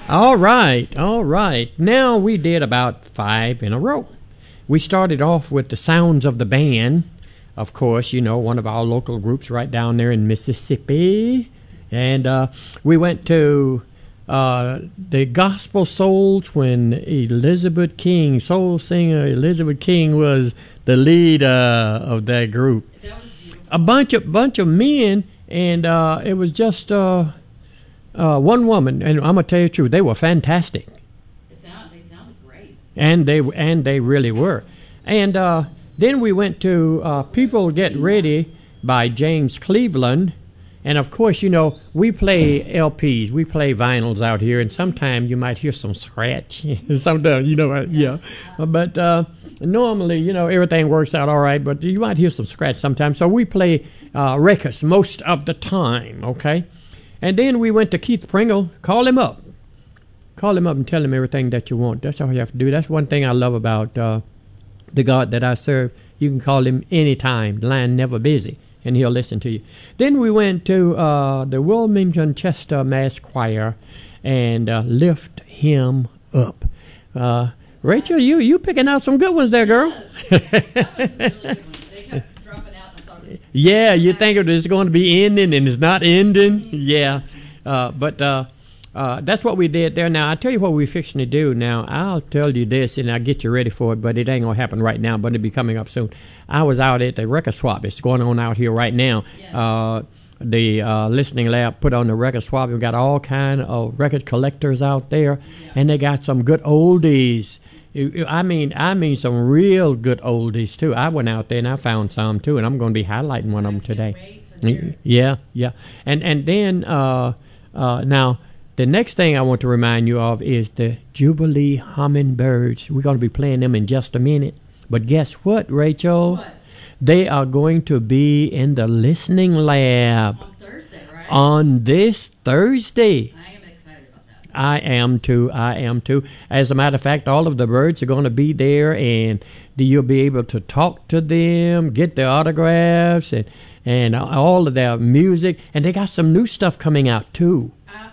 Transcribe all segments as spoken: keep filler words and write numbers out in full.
All right, all right. Now we did about five in a row. We started off with the Sounds of the Band. Of course, you know, one of our local groups right down there in Mississippi. And uh, we went to uh, the Gospel Souls when Elizabeth King, soul singer Elizabeth King, was the lead uh, of that group. That was beautiful. A bunch of bunch of men, and uh, it was just uh, uh, one woman. And I'm gonna tell you the truth, they were fantastic. It sound, they sounded great. And they and they really were. And uh, then we went to uh, People Get Ready by James Cleveland. And, of course, you know, we play L Ps. We play vinyls out here. And sometimes you might hear some scratch. Sometimes, you know, uh, yeah. But uh, normally, you know, everything works out all right. But you might hear some scratch sometimes. So we play uh, records most of the time, okay? And then we went to Keith Pringle. Call him up. Call him up and tell him everything that you want. That's all you have to do. That's one thing I love about uh, the God that I serve. You can call him anytime. The line never busy, and he'll listen to you. Then we went to uh, the Wilmington Chester Mass Choir and uh, Lift Him Up. Uh, Rachel, you you picking out some good ones there, girl. Yeah, you think it's going to be ending, and it's not ending. Yeah, uh, but... Uh, Uh, that's what we did there. Now, I'll tell you what we're fixing to do. Now, I'll tell you this, and I'll get you ready for it, but it ain't going to happen right now, but it'll be coming up soon. I was out at the record swap. It's going on out here right now. Yes. Uh, the uh, listening lab put on the record swap. We've got all kind of record collectors out there, Yeah. and they got some good oldies. I mean, I mean some real good oldies, too. I went out there, and I found some, too, and I'm going to be highlighting one of them today. Wait to hear it. Yeah, yeah. And, and then, uh, uh, now... the next thing I want to remind you of is the Jubilee Hummingbirds. We're going to be playing them in just a minute. But guess what, Rachel? What? They are going to be in the listening lab On Thursday, right? on this Thursday. I am excited about that. I am too. I am too. As a matter of fact, all of the birds are going to be there, and you'll be able to talk to them, get their autographs, and, and all of their music. And they got some new stuff coming out, too.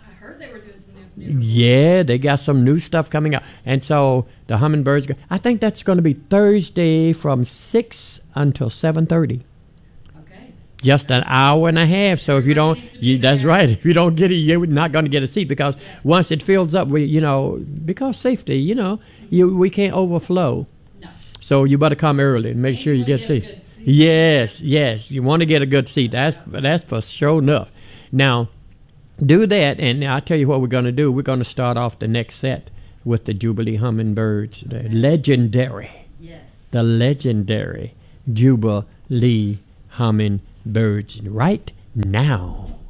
Yeah, they got some new stuff coming out. And so the Hummingbirds, I think that's going to be Thursday from six until seven thirty. Okay. Just an hour and a half. So if you don't, you, that's right. If you don't get it, you're not going to get a seat because once it fills up, we, you know, because safety, you know, you we can't overflow. No. So you better come early and make sure you get a seat. Yes, yes. You want to get a good seat. That's, that's for sure enough. Now, do that, and I'll tell you what we're going to do. We're going to start off the next set with the Jubilee Hummingbirds, the legendary, yes. the legendary Jubilee Hummingbirds right now.